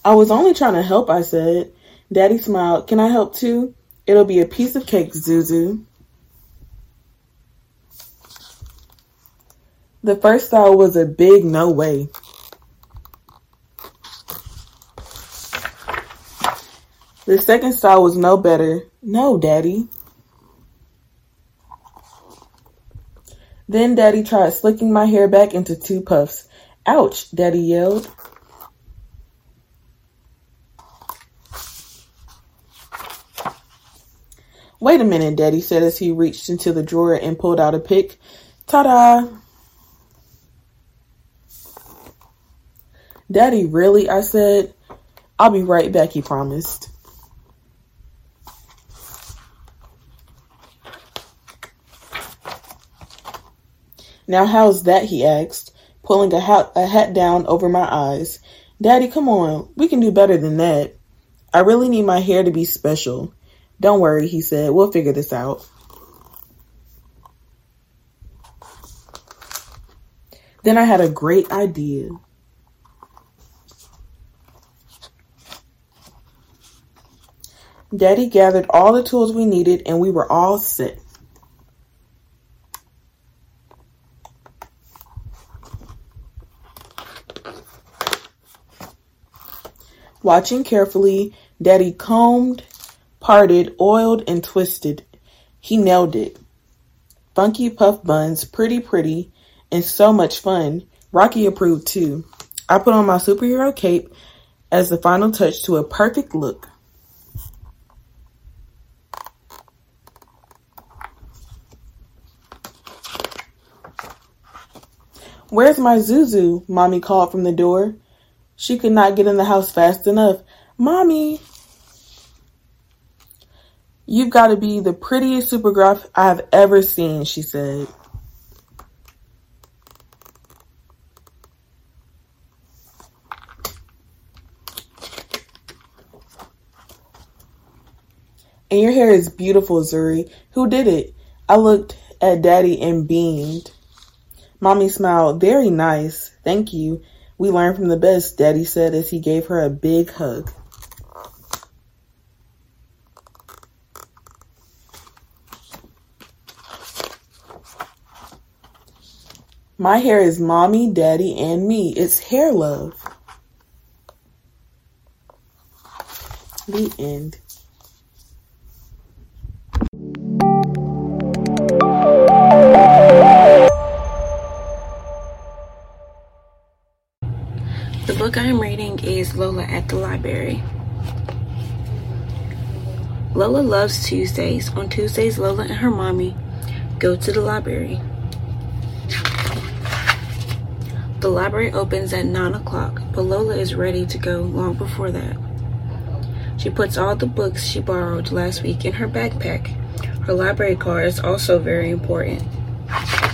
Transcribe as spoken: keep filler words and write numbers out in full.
I was only trying to help, I said. Daddy smiled. Can I help too? It'll be a piece of cake, Zuzu. The first style was a big no way. The second style was no better. No, Daddy. Then Daddy tried slicking my hair back into two puffs. Ouch, Daddy yelled. Wait a minute, Daddy said as he reached into the drawer and pulled out a pick. Ta-da! Daddy, really? I said. I'll be right back, he promised. Now how's that, he asked, pulling a hat, a hat down over my eyes. Daddy, come on, we can do better than that. I really need my hair to be special. Don't worry, he said, we'll figure this out. Then I had a great idea. Daddy gathered all the tools we needed and we were all set. Watching carefully, Daddy combed, parted, oiled, and twisted. He nailed it. Funky puff buns, pretty pretty, and so much fun. Rocky approved too. I put on my superhero cape as the final touch to a perfect look. Where's my Zuzu? Mommy called from the door. She could not get in the house fast enough. Mommy! You've got to be the prettiest Supergirl I've ever seen, she said. And your hair is beautiful, Zuri. Who did it? I looked at Daddy and beamed. Mommy smiled. Very nice. Thank you. We learn from the best, Daddy said as he gave her a big hug. My hair is Mommy, Daddy, and me. It's hair love. The end. The book I am reading is Lola at the Library. Lola loves Tuesdays. On Tuesdays, Lola and her mommy go to the library. The library opens at nine o'clock, but Lola is ready to go long before that. She puts all the books she borrowed last week in her backpack. Her library card is also very important.